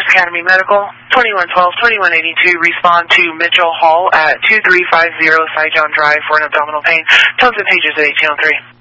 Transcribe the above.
Academy Medical, 2112-2182, respond to Mitchell Hall at 2350 Cy John Drive for an abdominal pain. Tons of pages at 1803.